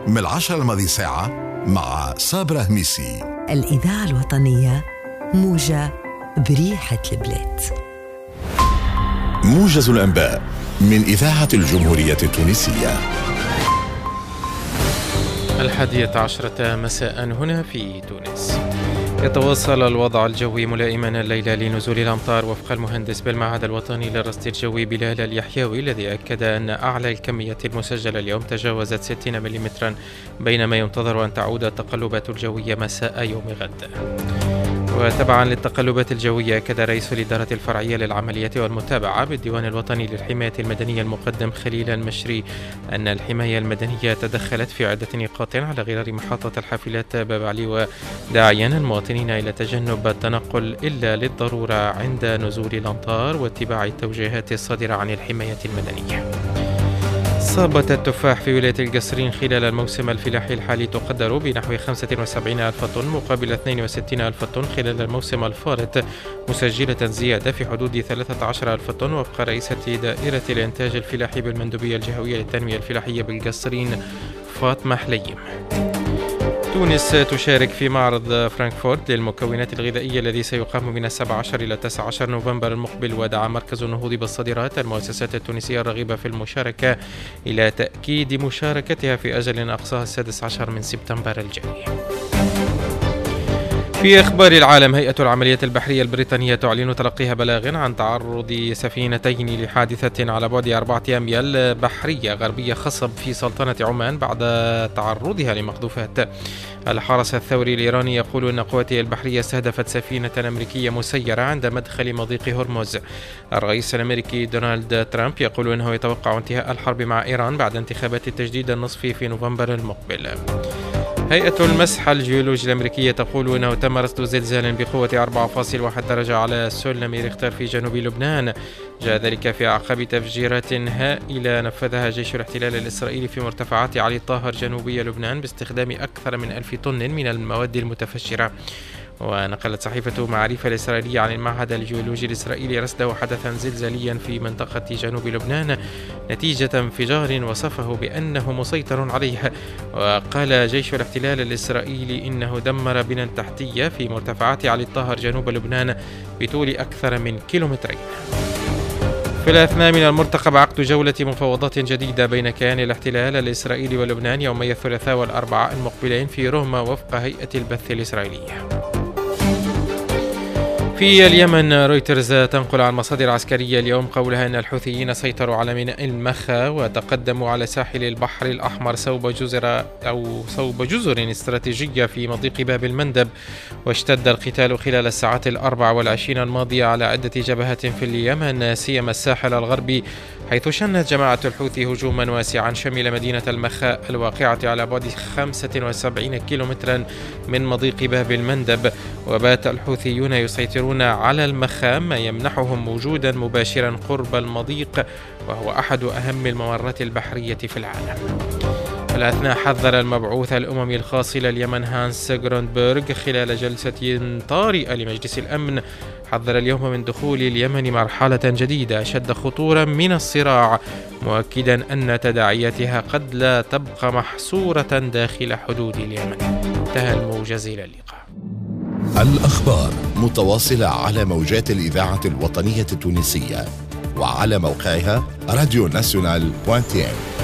من 10 الماضي ساعة مع صابرة هميسي. الإذاعة الوطنية موجة بريحة البلاد. موجز الأنباء من إذاعة الجمهورية التونسية. 11 مساء هنا في تونس. يتواصل الوضع الجوي ملائما الليلة لنزول الأمطار وفق المهندس بالمعهد الوطني للرصد الجوي بلال اليحيوي، الذي أكد أن أعلى الكميات المسجلة اليوم تجاوزت 60 ملم، بينما ينتظر أن تعود التقلبات الجوية مساء يوم غد. وتبعا للتقلبات الجوية، أكد رئيس الإدارة الفرعية للعمليات والمتابعة بالديوان الوطني للحماية المدنية المقدم خليل المشري أن الحماية المدنية تدخلت في عدة نقاط على غرار محطة الحافلات باب علي، وداعيا المواطنين إلى تجنب التنقل إلا للضرورة عند نزول الأمطار واتباع التوجيهات الصادرة عن الحماية المدنية. إصابة التفاح في ولاية القصرين خلال الموسم الفلاحي الحالي تقدر بنحو 75 ألف طن مقابل 62 ألف طن خلال الموسم الفارط، مسجلة زيادة في حدود 13 ألف طن وفق رئيسة دائرة الإنتاج الفلاحي بالمندوبية الجهوية للتنمية الفلاحية بالقصرين فاطمة حليم. تونس تشارك في معرض فرانكفورت للمكونات الغذائية الذي سيقام من 17 إلى 19 نوفمبر المقبل، ودعا مركز النهوض بالصادرات المؤسسات التونسية الرغيبة في المشاركة إلى تأكيد مشاركتها في أجل أقصاها 16 من سبتمبر الجاري. في أخبار العالم، هيئة العمليات البحرية البريطانية تعلن تلقيها بلاغ عن تعرض سفينتين لحادثة على بعد 4 أميال بحرية غربية خصب في سلطنة عمان بعد تعرضها لمخذوفات. الحرس الثوري الإيراني يقول أن قواته البحرية استهدفت سفينة أمريكية مسيرة عند مدخل مضيق هرمز. الرئيس الأمريكي دونالد ترامب يقول أنه يتوقع انتهاء الحرب مع إيران بعد انتخابات التجديد النصفي في نوفمبر المقبل. هيئة المسح الجيولوجي الأمريكية تقول أنه تم رصد زلزال بقوة 4.1 درجة على سلم ريختر في جنوب لبنان. جاء ذلك في أعقاب تفجيرات هائلة نفذها جيش الاحتلال الإسرائيلي في مرتفعات علي الطاهر جنوبي لبنان باستخدام أكثر من 1000 طن من المواد المتفجرة. ونقلت صحيفة معرفة الإسرائيلية عن المعهد الجيولوجي الإسرائيلي رصده حدثا زلزاليا في منطقة جنوب لبنان نتيجة انفجار وصفه بأنه مسيطر عليه. وقال جيش الاحتلال الإسرائيلي إنه دمر بنى تحتية في مرتفعات علي الطاهر جنوب لبنان بطول أكثر من كيلومترين. في الأثناء من المرتقب عقد جولة مفاوضات جديدة بين كيان الاحتلال الإسرائيلي ولبنان يومي الثلاثاء والأربعاء المقبلين في روما وفق هيئة البث الإسرائيلية. في اليمن، رويترز تنقل عن مصادر عسكرية اليوم قولها أن الحوثيين سيطروا على ميناء المخا وتقدموا على ساحل البحر الأحمر صوب جزر استراتيجية في مضيق باب المندب. واشتد القتال خلال الساعات 24 الماضية على عدة جبهات في اليمن، سيما الساحل الغربي، حيث شنت جماعة الحوثي هجوما واسعا شمل مدينة المخا الواقعة على بعد 75 كيلومترا من مضيق باب المندب. وبات الحوثيون يسيطرون على المخا، ما يمنحهم وجودا مباشرا قرب المضيق، وهو أحد أهم الممرات البحرية في العالم. الأثناء، حذر المبعوث الأممي الخاص لليمن هانس غروندبرغ خلال جلسة طارئة لمجلس الأمن، حذر اليوم من دخول اليمن مرحلة جديدة أشد خطورا من الصراع، مؤكدا أن تداعياتها قد لا تبقى محصورة داخل حدود اليمن. انتهى الموجز، إلى اللقاء. الأخبار متواصلة على موجات الإذاعة الوطنية التونسية وعلى موقعها radionational.tn.